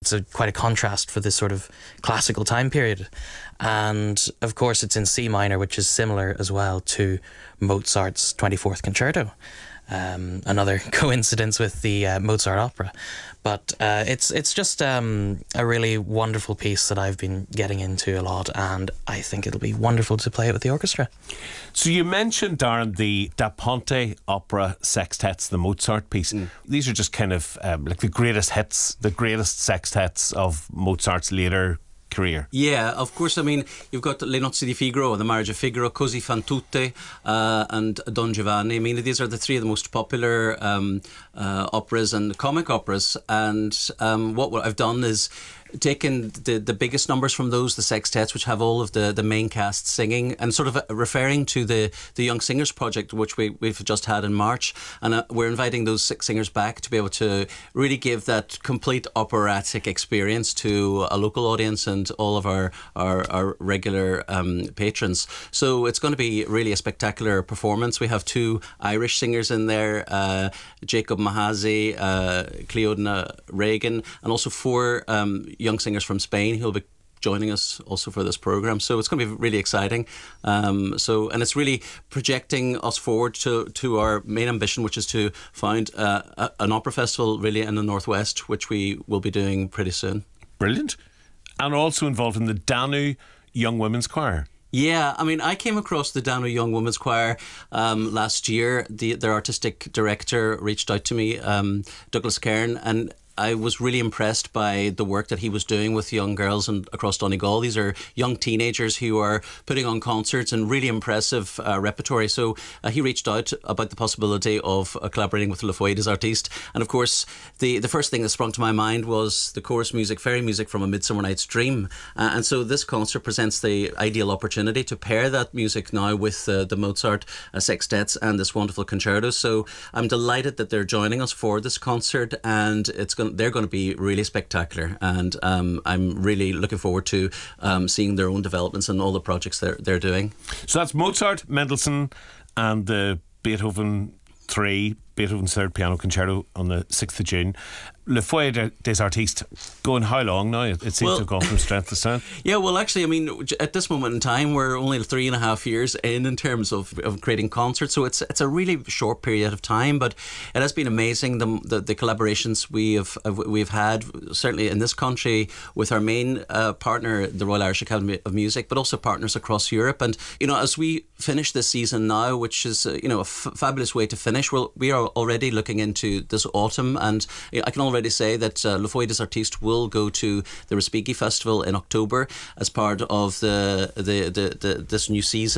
it's quite a contrast for this sort of classical time period. And of course it's in C minor, which is similar as well to Mozart's 24th Concerto. Another coincidence with the Mozart opera. But it's just a really wonderful piece that I've been getting into a lot, and I think it'll be wonderful to play it with the orchestra. So you mentioned, Darren, the Da Ponte opera sextets, the Mozart piece. These are just kind of like the greatest hits, the greatest sextets of Mozart's later career. Yeah, of course. I mean, you've got Le Nozze di Figaro, The Marriage of Figaro, Così fan tutte, and Don Giovanni. I mean, these are the three of the most popular operas and comic operas. And what I've done is taken the biggest numbers from those, the sextets, which have all of the main cast singing, and sort of referring to the Young Singers project, which we've just had in March. And we're inviting those 6 singers back to be able to really give that complete operatic experience to a local audience and all of our regular patrons. So it's going to be really a spectacular performance. We have 2 Irish singers in there, Jacob Mahazi, Cleodna Reagan, and also 4 young singers from Spain who'll be joining us also for this program. So it's going to be really exciting. And it's really projecting us forward to our main ambition, which is to found an opera festival really in the Northwest, which we will be doing pretty soon. Brilliant. And also involved in the Danu Young Women's Choir. Yeah, I mean, I came across the Danu Young Women's Choir last year. Their artistic director reached out to me, Douglas Cairn, and I was really impressed by the work that he was doing with young girls across Donegal. These are young teenagers who are putting on concerts and really impressive repertory. So he reached out about the possibility of collaborating with Le Foyer des Artistes. And of course, the first thing that sprung to my mind was the chorus music, fairy music from A Midsummer Night's Dream. And so this concert presents the ideal opportunity to pair that music now with the Mozart sextets and this wonderful concerto. So I'm delighted that they're joining us for this concert, and they're going to be really spectacular, and I'm really looking forward to seeing their own developments and all the projects they're doing. So that's Mozart, Mendelssohn, and the Beethoven's Third Piano Concerto on the 6th of June. Le Foyer des Artistes, going how long now? It seems to have gone from strength to strength. Yeah, well, actually, I mean, at this moment in time, we're only 3.5 years in terms of creating concerts, so it's a really short period of time, but it has been amazing, the collaborations we've had, certainly in this country, with our main partner, the Royal Irish Academy of Music, but also partners across Europe. And, you know, as we finish this season now, which is, a fabulous way to finish, we are already looking into this autumn, and I can already say that Le Foyer des Artistes will go to the Respighi Festival in October as part of this new season.